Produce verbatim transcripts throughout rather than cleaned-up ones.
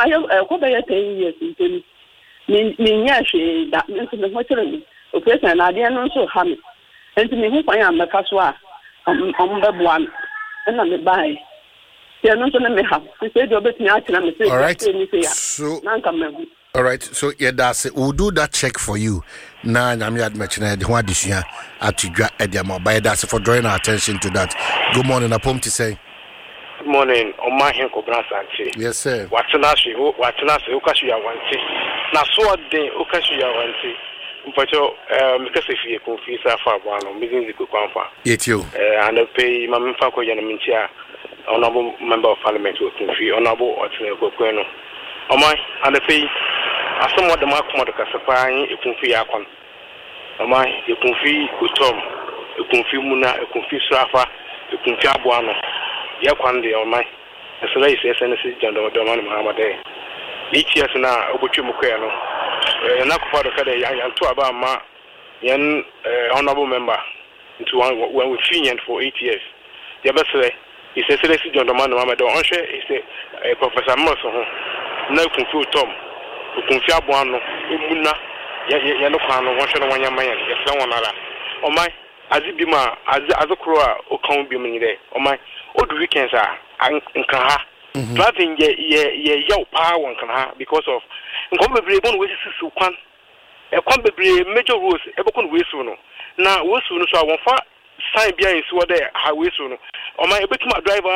my go by ten years in me she that means the hotel person I didn't so hammy. And to me who I am the caswa on the one and I'm the buy. They are not going to have. They said you're betting out and I'm saying, all right. So, all right. So, yeah, that's it. We'll do that check for you. Now, I'm not mentioning the one this year at Ediamo. But that's for drawing our attention to that. Good morning, Apom to say. Good morning, on my hand, Cobransanti. Yes, sir. What's an ashi? What's an ashi? Okashi, I want to. Now, so day, Okashi, I want to. But um, because if you confuse our father, I'm busy to go on. Yet you. And I pay my Mfako Yanamintia, honorable member of parliament will confuse, honorable or Tino. Oh my, and I pay. I somewhat the mark of the Casapine, a confuse Akon. Oh my, a confuse Utom, a confuse Muna, a confuse Rafa, a confuse Abuano. Yakwande on my. As a race, S N S, General Doman Muhammad. Each year, now, Obuchumukwano. And not for the Kade, and two about my young honorable member into one when we finished for eight years. The best way is a select gentleman, Mamma Donche, is a Professor Merson. No confuse Tom, who confuse one, Muna, Yanokano, one shot one young man, yes, someone other. Oh my, as it be my, as a crow, or can't be many day. Oh my, all the weekends are, and Kaha. Driving ye ye ye power and can because of incomparably one way to one a compably major rules ever con whistle. Now, what's soon so I won't far sign behind so there, how whistle. Or my bit my driver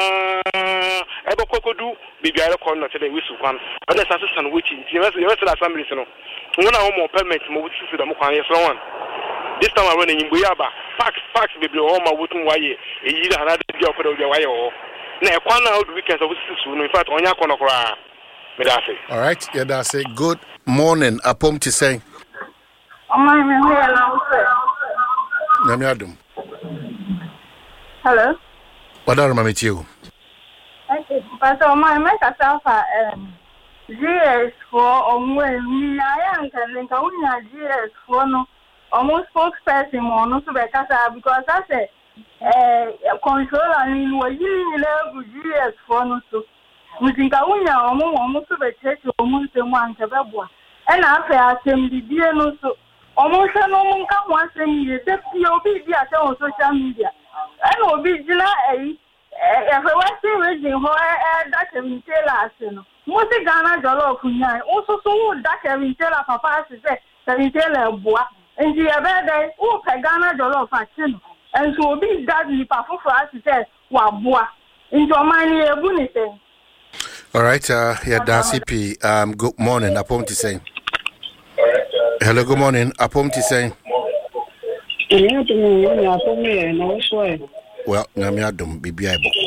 ever could do, maybe I don't call not today whistle one, but that's assistant which the rest of the assembly. One hour more permit move to the Mokani so on. This time I run in Buyaba, facts, facts, maybe all my wooden wire, a year another job for the wire. Na kwana out weekends of six in fact onya kono kra me da say. All right, yeah, that's it. Good morning, Apom to say. Oh my me hello sir. Nyame adum. Hello. What are mama you? Okay, but oh my make yourself um G S for onwe mi ya nka nka unya G S for no almost spokesperson mo no so be kasa because I say eh controller ni wo yi ni na G S for no so mutinka unya omo omo so be check omo nsemu anka beboa e na afa asem bibie no so omo hwe no mo nka ho asem ye de bi obi bi ase on social media e na obi gina eh eh fe wa si region ho eh that Kevin Taylor ase no mo se Ghana jollof nya o so so wo that Kevin Taylor papa ase se Kevin Taylor boa nti ye be dey wo pe Ghana jollof ase no and so be that the perform for us says Wabua into money ebunite. All right, uh yeah, Darcy P. Um good morning, Apom to say. Hello, good morning, Apom to say. Well, Namiadum, B B I book.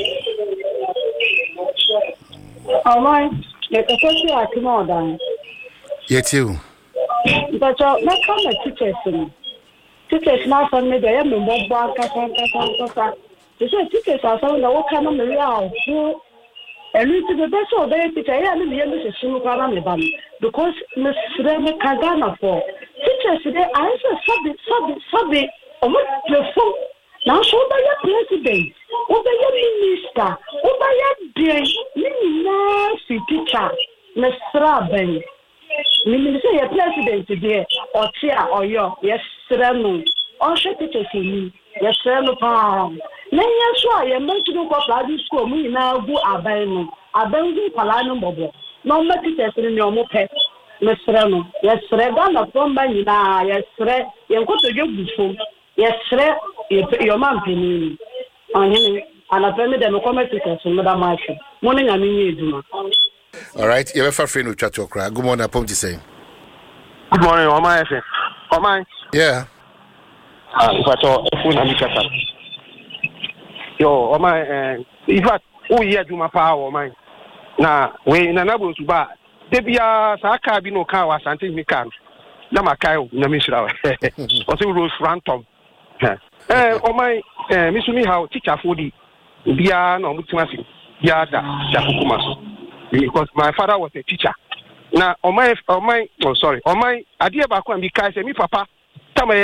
All right, let us see our tomorrow. Yet you. But not come a teacher. Tickets now from me, they are no more bar, Cassan, Cassan, Cassan. They say tickets are some of the work on the real. And it's the best of their ticket. I am the end of the Sunukaranaban because Miss Remy Kagana for tickets today. I said, Subby, Subby, Subby, or what the phone. Now, show by your president, or by your minister, or by your dear, nasty teacher, Miss Raben. Minister, your president today, or chair, or your, yes. Sereno, or shut it to me. Yes, Sereno Palm. Nay, yes, why I meant to go for Lady School. Me now go Abano, Abano Palano Bobo. No matter in your moped, Miss Sereno. Yes, Regana from Banina, yes, Red, you go to your before. Yes, Red, your man penny. On him, and a family democratic as Madame Marshall. Morning, I mean, you do. All right, you have a friend with Chatokra. Good morning, Apom to say. Good morning, all my friend. All mine. Yeah. Ah, but oh, phone am kasa. Yo, oh my, eh, in fact, oh yeah, do my power, mine. Na, we na na bo suba. Debia sa aka bi no ka wa sante mi kan. Na makai na mi shira. O se Rose Phantom. Eh, oh my, eh, mi sumi how teacher for the bia na omutimasi. Bia da, da kokuma so. Because my father was a teacher. Na, oh my, oh my, oh sorry, oh my, adi ba ko am bi kai se mi papa. Tama